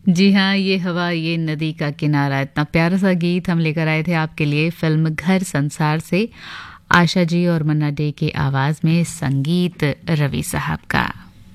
जी हाँ, ये हवा ये नदी का किनारा, इतना प्यारा सा गीत हम लेकर आए थे आपके लिए फिल्म घर संसार से। आशा जी और मन्ना डे की आवाज में, संगीत रवि साहब का।